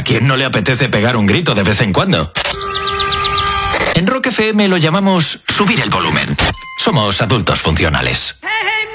quién no le apetece pegar un grito de vez en cuando? En Rock FM lo llamamos subir el volumen. Somos adultos funcionales.